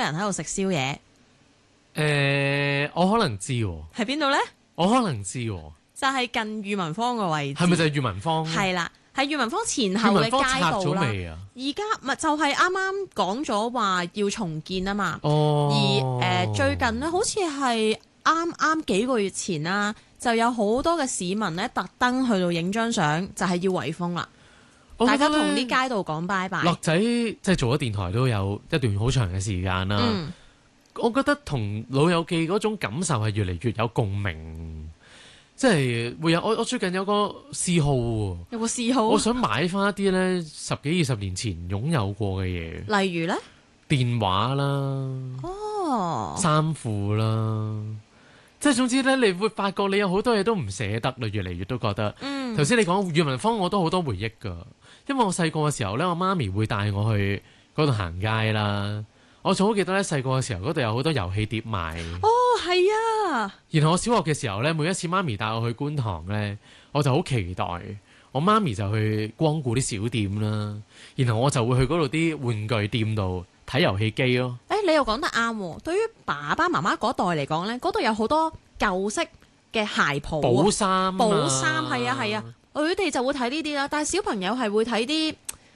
人喺度食宵夜。 我可能知喎。 喺邊度呢？ 我可能知喎。 就係近裕民坊個位置。 係咪就係裕民坊？ 係啦，喺裕民坊前後嘅街道啦。 拆咗未啊？ 而家咪就係啱啱講咗話要重建啊嘛。 哦。 而最近呢，好似係啱幾個月前啦，就有好多嘅市民呢，特登去到影張相，就係要圍封啦。大家同啲街道講拜拜。 樂仔即係做咗電台都有一段好長嘅時間啦。我覺得同老友記嗰種感受係越嚟越有共鳴。即係會有我最近有個嗜好喎， 有個嗜好， 我想買翻一啲咧10幾20年前擁有過嘅嘢， 例如咧電話啦，衫褲啦，即係總之咧，你會發覺你有好多嘢都唔捨得啦，越嚟越都覺得。頭先你講裕民坊，我都好多回憶㗎，因為我細個嘅時候咧，我媽咪會帶我去嗰度行街啦。我仲好記得咧，細個嘅時候嗰度有好多遊戲碟賣。 哦，係啊。 然後我小學嘅時候咧，每一次媽咪帶我去觀塘咧，我就好期待。我媽咪就去光顧啲小店啦，然後我就會去嗰度啲玩具店度睇遊戲機咯。 你又講得啱喎。對於爸爸媽媽嗰代嚟講咧，嗰度有好多舊式嘅鞋鋪、 補衫、 補衫，係啊，佢哋就會睇呢啲啦。但係小朋友係會睇啲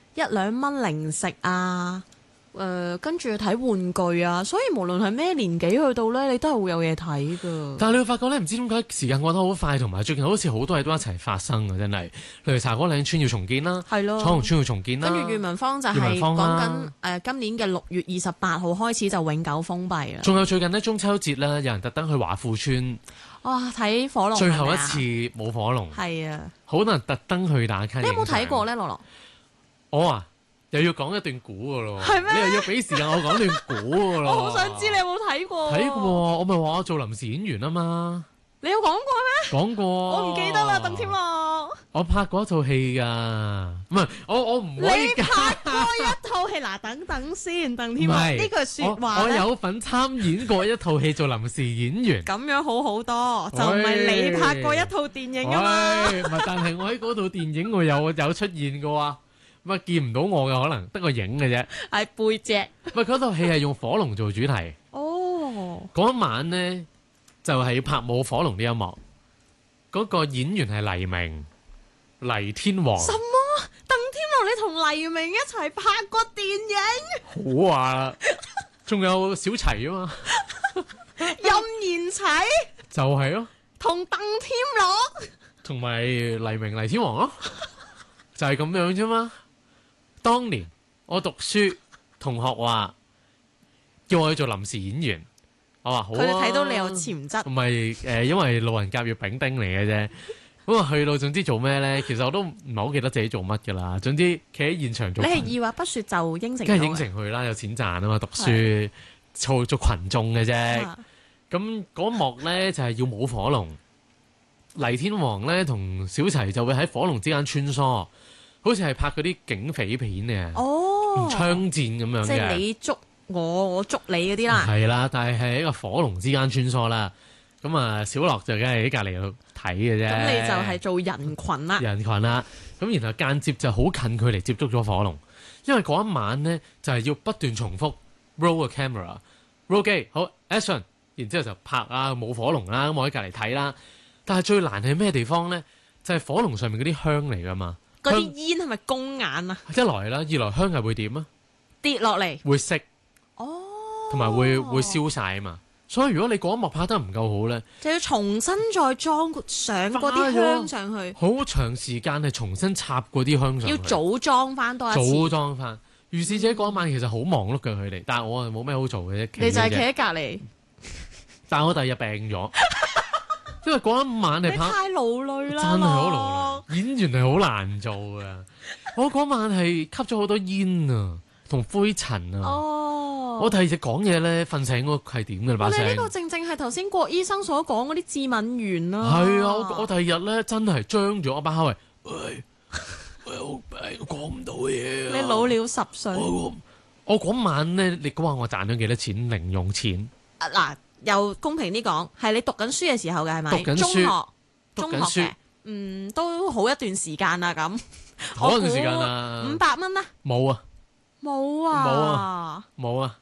1-2蚊零食啊。跟住睇玩具啊，所以無論係咩年紀去到呢，你都係會有嘢睇噶。 但係你會發覺呢，唔知點解時間過得好快，同埋最近好似好多嘢都一齊發生啊！真係，例如茶果嶺村要重建啦， 係咯， 彩虹村要重建啦， 跟住裕民坊就係講緊今年嘅6月28號開始就永久封閉啦。 仲有最近呢，中秋節啦，有人特登去華富村， 哇睇火龍， 最後一次冇火龍， 係啊， 好多人特登去打卡。 你有冇睇過呢？樂樂？ 我啊。又要講一段古噶咯， 係咩？ 你又要俾時間我講段古噶咯。 我好想知你有冇睇過？ 睇過，我咪話我做臨時演員啊嘛。 你有講過咩？ 講過。 我唔記得啦，鄧天樂。 我拍過一套戲噶，唔係我唔可以。 你拍過一套戲嗱，等等先，鄧天樂呢句説話我有份參演過一套戲做臨時演員。 咁樣好好多，就唔係你拍過一套電影啊嘛。 唔係，但係我喺嗰套電影我有出現過啊。乜見唔到我嘅，可能得個影嘅啫， 係背脊。 喂，嗰套戲係用火龍做主題。 哦， 嗰一晚呢，就係要拍舞火龍呢一幕。嗰個演員係黎明、黎天王。 什麼？鄧天樂你同黎明一齊拍過電影？好話啦，仲有小齊啊嘛， 任賢齊就係咯， 同鄧天樂， 同埋黎明、黎天王咯，就係咁樣啫嘛。當年我讀書，同學話叫我去做臨時演員，我話好啊。佢哋睇到你有潛質，唔係因為路人甲乙丙丁嚟嘅啫。咁啊去到總之做咩咧？其實我都唔係好記得自己做乜噶啦。總之企喺現場做。你係二話不說就應承？梗係應承去啦，有錢賺啊嘛，讀書做群眾嘅啫。咁嗰幕咧就係要舞火龍，黎天王咧同小齊就會喺火龍之間穿梭。好似係拍嗰啲警匪片嘅，槍戰咁樣嘅，即係你捉我，我捉你嗰啲啦。係啦，但係喺一個火龍之間穿梭啦。咁啊，小樂就梗係喺隔離度睇嘅啫。咁你就係做人群啦。人群啦，咁然後間接就好近距離接觸咗火龍，因為嗰一晚呢，就係要不斷重複 roll 個 camera，roll 機好 action，然之後就拍啊冇火龍啦，咁我喺隔離睇啦。但係最難係咩地方呢？就係火龍上面嗰啲香嚟㗎嘛。嗰啲煙係咪公眼啊？一來啦，二來香係會點啊？跌落嚟會熄，同埋會燒晒啊嘛。所以如果你嗰一幕拍得唔夠好咧，就要重新再裝上嗰啲香上去，好長時間係重新插嗰啲香上去，要組裝翻多一次。組裝翻，如是者嗰一晚其實好忙碌嘅佢哋，但係我係冇咩好做嘅啫。你就係企喺隔離，但係我第二日病咗。因為嗰一晚你太勞累啦，真係好勞累。演員係好難做㗎。我嗰晚係吸咗好多煙啊，同灰塵啊。我第二日講嘢咧，瞓醒我係點嘅把聲。你呢個正係頭先郭醫生所講嗰啲致敏源啦。係啊，我第二日咧真係張咗一把口嚟，喂，我好病，我講唔到嘢。你老了10歲。我嗰晚咧，你估下我賺咗幾多錢零用錢？嗱。又公平啲講，係你讀緊書嘅時候嘅係咪？讀緊書，中學嘅，都好一段時間啦咁。好一段時間啦。500蚊啦。冇啊！冇啊！冇啊！冇啊！